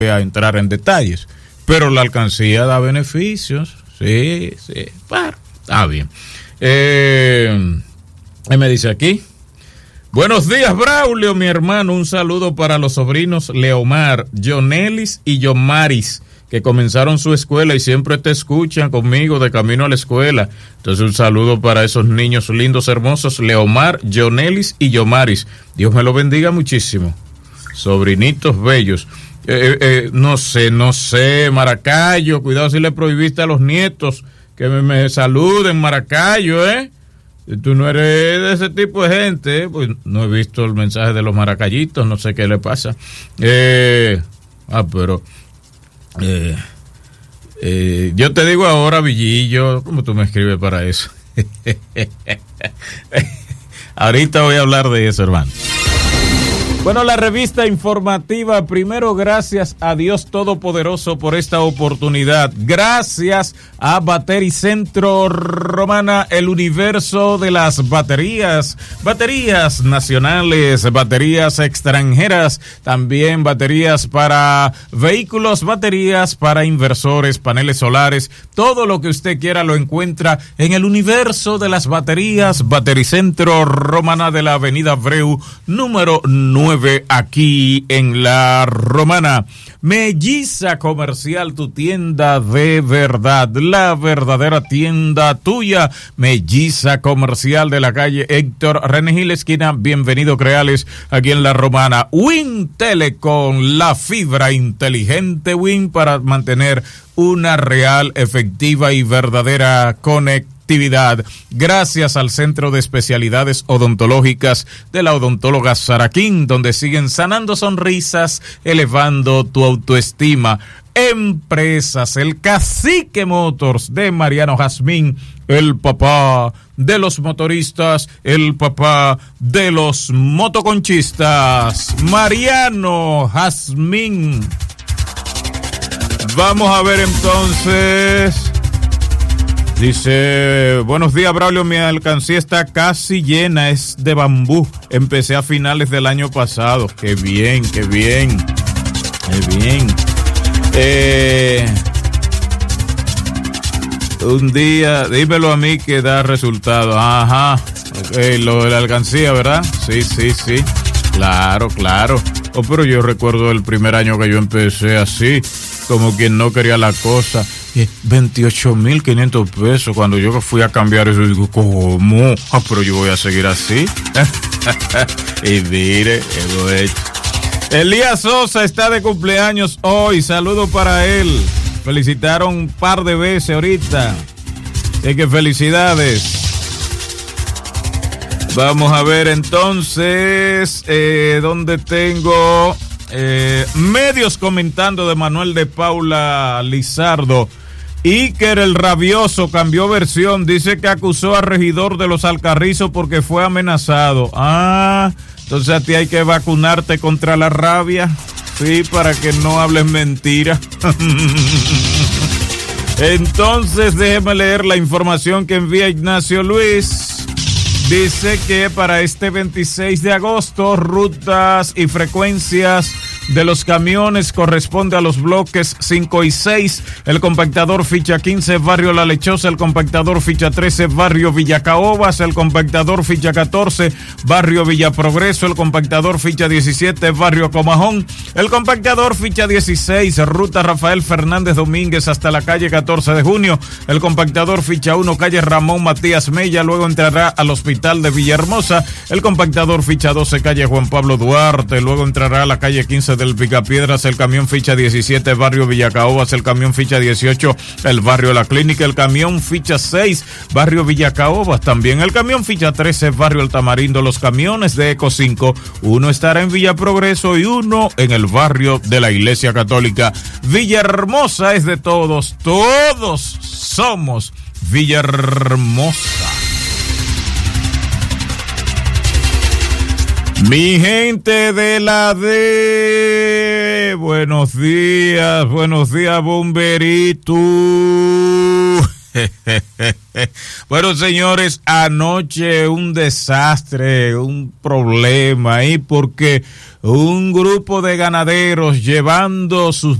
a entrar en detalles, pero la alcancía da beneficios, sí, bueno, está bien. Me dice aquí, buenos días Braulio, mi hermano, un saludo para los sobrinos Leomar, Jonelis y Yomaris, que comenzaron su escuela y siempre te escuchan conmigo de camino a la escuela. Entonces un saludo para esos niños lindos, hermosos, Leomar, Jonelis y Yomaris. Dios me lo bendiga muchísimo. Sobrinitos bellos. No sé, Maracayo, cuidado si le prohibiste a los nietos que me saluden, Maracayo, Tú no eres de ese tipo de gente, pues no he visto el mensaje de los maracayitos, no sé qué le pasa. Pero yo te digo ahora, Villillo, ¿cómo tú me escribes para eso? Ahorita voy a hablar de eso, hermano. Bueno, la revista informativa, primero gracias a Dios Todopoderoso por esta oportunidad. Gracias a Batericentro Romana, el universo de las baterías. Baterías nacionales, baterías extranjeras, también baterías para vehículos, baterías para inversores, paneles solares. Todo lo que usted quiera lo encuentra en el universo de las baterías. Batericentro Romana de la avenida Abreu, número 9. Aquí en La Romana. Melliza Comercial, tu tienda de verdad, la verdadera tienda tuya. Melliza Comercial de la calle Héctor René Gil, esquina Bienvenido Creales, aquí en La Romana. Win Telecom, la fibra inteligente Win para mantener una real, efectiva y verdadera conexión. Gracias al Centro de Especialidades Odontológicas de la odontóloga Saraquín, donde siguen sanando sonrisas, elevando tu autoestima. Empresas, el Cacique Motors de Mariano Jazmín, el papá de los motoristas, el papá de los motoconchistas, Mariano Jazmín. Vamos a ver entonces. Dice, buenos días Braulio, mi alcancía está casi llena, es de bambú. Empecé a finales del año pasado. Qué bien, qué bien. Qué bien. Un día, dímelo a mí que da resultado. Ajá. Lo de la alcancía, ¿verdad? Sí. Claro. Oh, pero yo recuerdo el primer año que yo empecé así, como quien no quería la cosa. 28,500 pesos. Cuando yo fui a cambiar eso, digo, ¿cómo? Pero yo voy a seguir así. Y mire, lo he hecho. Elías Sosa está de cumpleaños hoy. Saludo para él. Felicitaron un par de veces ahorita. Así que felicidades. Vamos a ver entonces, ¿dónde tengo? Medios comentando de Manuel de Paula Lizardo. Iker el Rabioso cambió versión, dice que acusó a regidor de los Alcarrizos porque fue amenazado. Entonces a ti hay que vacunarte contra la rabia, sí, para que no hables mentira. Entonces déjeme leer la información que envía Ignacio Luis. Dice que para este 26 de agosto, rutas y frecuencias de los camiones corresponde a los bloques 5 y 6, el compactador ficha 15, barrio La Lechosa, el compactador ficha 13, barrio Villacaobas, el compactador ficha 14, barrio Villa Progreso, el compactador ficha 17, barrio Comajón, el compactador ficha 16, ruta Rafael Fernández Domínguez hasta la calle 14 de junio, el compactador ficha 1, calle Ramón Matías Mella, luego entrará al hospital de Villahermosa, el compactador ficha 12, calle Juan Pablo Duarte, luego entrará a la calle 15 del Picapiedras, el camión ficha 17, barrio Villacaobas, el camión ficha 18, el barrio La Clínica, el camión ficha 6, barrio Villacaobas, también el camión ficha 13, barrio El Tamarindo, los camiones de Eco 5, uno estará en Villa Progreso y uno en el barrio de la Iglesia Católica. Villahermosa es de todos, todos somos Villahermosa. Mi gente de la buenos días, bomberito. Bueno, señores, anoche un desastre, un problema ahí, porque un grupo de ganaderos llevando sus